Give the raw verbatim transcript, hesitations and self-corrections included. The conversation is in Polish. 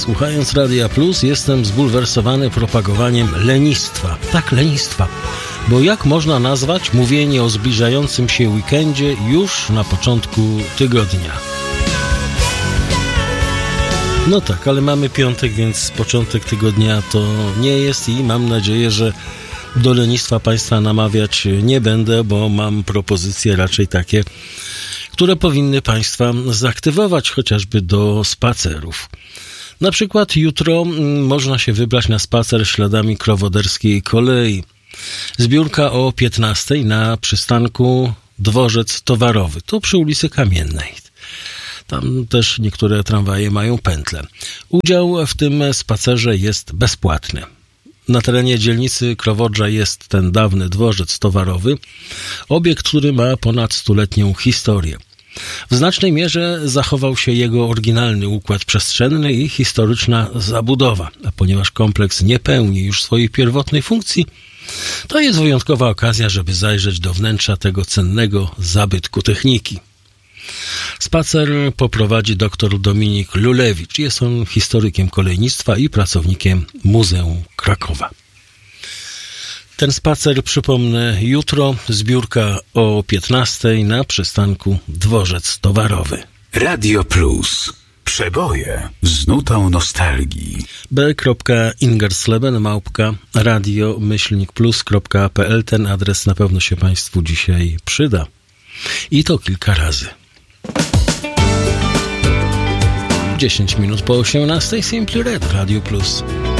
słuchając Radia Plus, jestem zbulwersowany propagowaniem lenistwa. Tak, lenistwa. Bo jak można nazwać mówienie o zbliżającym się weekendzie już na początku tygodnia? No tak, ale mamy piątek, więc początek tygodnia to nie jest i mam nadzieję, że do lenistwa Państwa namawiać nie będę, bo mam propozycje raczej takie, które powinny Państwa zaktywować chociażby do spacerów. Na przykład jutro można się wybrać na spacer śladami krowoderskiej kolei. Zbiórka o piętnastej na przystanku Dworzec Towarowy, to przy ulicy Kamiennej. Tam też niektóre tramwaje mają pętle. Udział w tym spacerze jest bezpłatny. Na terenie dzielnicy Krowodrza jest ten dawny dworzec towarowy, obiekt, który ma ponad stuletnią historię. W znacznej mierze zachował się jego oryginalny układ przestrzenny i historyczna zabudowa, a ponieważ kompleks nie pełni już swojej pierwotnej funkcji, to jest wyjątkowa okazja, żeby zajrzeć do wnętrza tego cennego zabytku techniki. Spacer poprowadzi dr Dominik Lulewicz. Jest on historykiem kolejnictwa i pracownikiem Muzeum Krakowa. Ten spacer, przypomnę, jutro, zbiórka o piętnastej na przystanku Dworzec Towarowy. Radio Plus. Przeboje z nutą nostalgii. b kropka ingersleben małpka radio myślnik plus kropka p l. Ten adres na pewno się Państwu dzisiaj przyda. I to kilka razy. dziesięć minut po osiemnastej. Simply Red, Radio Plus.